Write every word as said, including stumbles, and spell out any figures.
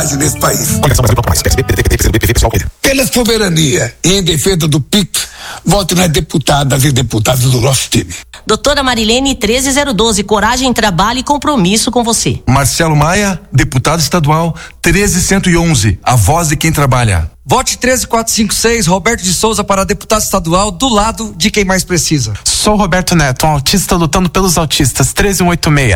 sociedade nesse país. Pela soberania e em defesa do P I C, vote nas deputadas e deputados do nosso time. Doutora Marilene treze zero doze, coragem, trabalho e compromisso com você. Marcelo Maia, deputado estadual treze cento e onze, a voz de quem trabalha. Vote treze quatrocentos e cinquenta e seis, Roberto de Souza para deputado estadual, do lado de quem mais precisa. Sou Roberto Neto, um autista lutando pelos autistas, treze cento e oitenta e seis.